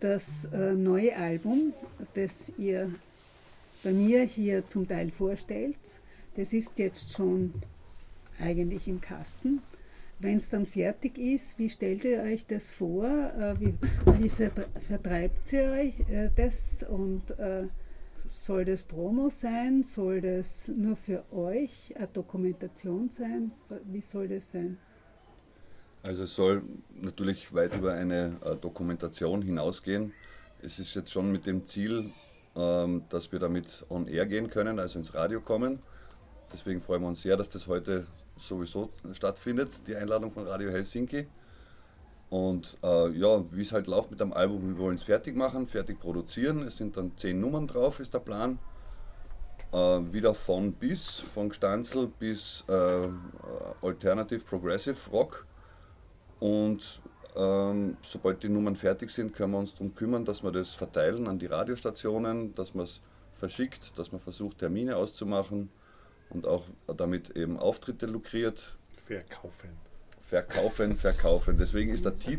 das neue Album, das ihr bei mir hier zum Teil vorstellt, das ist jetzt schon eigentlich im Kasten. Wenn es dann fertig ist, wie stellt ihr euch das vor? Wie vertreibt ihr euch das? Und soll das Promo sein? Soll das nur für euch eine Dokumentation sein? Wie soll das sein? Also es soll natürlich weit über eine Dokumentation hinausgehen. Es ist jetzt schon mit dem Ziel, dass wir damit on air gehen können, also ins Radio kommen. Deswegen freuen wir uns sehr, dass das heute sowieso stattfindet, die Einladung von Radio Helsinki. Und ja, wie es halt läuft mit dem Album, wir wollen es fertig machen, fertig produzieren. Es sind dann 10 Nummern drauf, ist der Plan. Wieder von bis, von Gstanzl bis Alternative Progressive Rock. Und sobald die Nummern fertig sind, können wir uns darum kümmern, dass wir das verteilen an die Radiostationen, dass man es verschickt, dass man versucht, Termine auszumachen und auch damit eben Auftritte lukriert. Verkaufen. Verkaufen. Deswegen ist der Titel